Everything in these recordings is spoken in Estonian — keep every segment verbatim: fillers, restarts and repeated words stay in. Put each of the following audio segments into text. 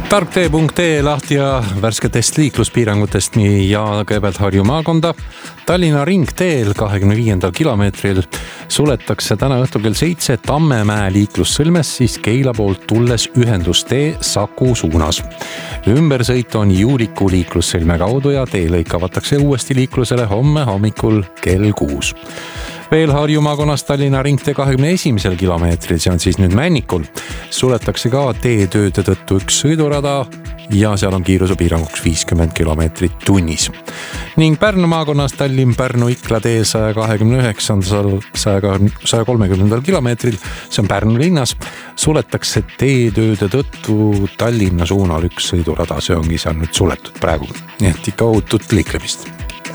tarktee punkt ee lahti ja värsketest liikluspiirangutest nii ja kõigepealt Harju maakonda. Tallinna ringteel kahekümne viiendal kilomeetril suletakse täna õhtul kell seitse Tammemäe liiklussõlmes, siis Keila poolt tulles ühendustee Saku suunas. Ümbersõit on juuliku liiklussõlme kaudu ja tee lõik avatakse uuesti liiklusele homme hommikul kell kuus. Veel Harju maakonnas Tallinna ringtee kahekümne esimesel kilomeetril, see on siis nüüd Männikul, suletakse ka teetööde tõttu üks sõidurada ja seal on kiirusepiiranguks viiskümmend kilomeetrit tunnis. Ning Pärnu maakonnas Tallinn-Pärnu-Ikla tee saja kahekümne üheksandal saja kolmekümnendal kilomeetril, see on Pärnu linnas, suletakse teetööde tõttu Tallinna suunal üks sõidurada, see ongi seal nüüd suletud praegu, nii et ikka ohutut liiklemist.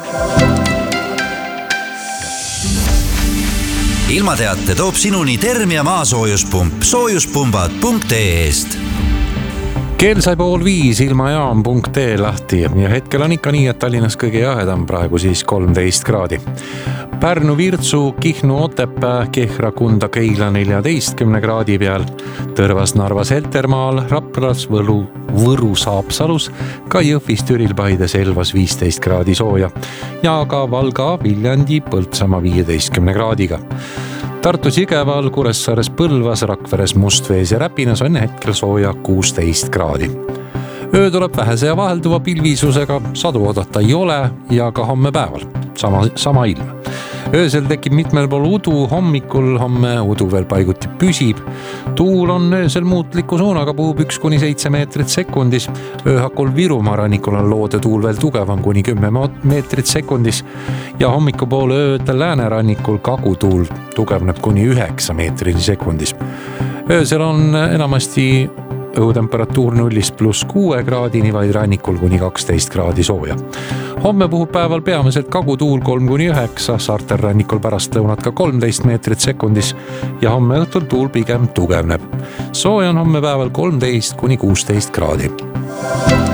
Ilmateate toob sinuni Termia maasoojuspump soojuspumbad punkt ee-st. Kell sai pool viis ilmajaam punkt ee lahti ja hetkel on ikka nii, et Tallinnas kõige jahedam praegu siis kolmteist kraadi. Pärnu, Virtsu, Kihnu, Otepää, Kehra, Kunda, Keila neljateistkümne kraadi peal, Tõrvas, Narvas, Heltermaal, Raplas, Võru, Võru, Saapsalus, ka Jõhvis, Türil, Paides, Elvas viisteist kraadi sooja ja ka Valga, Viljandi, Põltsamaa viieteistkümne kraadiga. Tartus, Jõgeval, Kuressaares, Põlvas, Rakveres, Mustvees ja Räpinas on hetkel sooja kuusteist kraadi. Öö tuleb vähese ja vahelduva pilvisusega, sadu oodata ei ole ja ka homme päeval sama, sama ilm. Öösel tekib mitmel pool udu, hommikul homme udu veel paiguti püsib. Tuul on öösel muutliku suunaga, puhub üks kuni seitse meetrit sekundis. Ööhakul Virumaa rannikul on loode tuul veel tugevam kuni kümme meetrit sekundis ja hommikupoole öötel läänerannikul kagutuul tugevneb kuni üheksa meetrit sekundis. Öösel on enamasti õhutemperatuur nullist pluss kuue kraadini, vaid rannikul kuni kaksteist kraadi sooja. Homme puhub päeval peamiselt kagutuul kolm kuni üheksa, saartel rannikul pärast lõunat ka kolmteist meetrit sekundis ja homme õhtul tuul pigem tugevneb. Sooja on homme päeval kolmteist kuni kuusteist kraadi.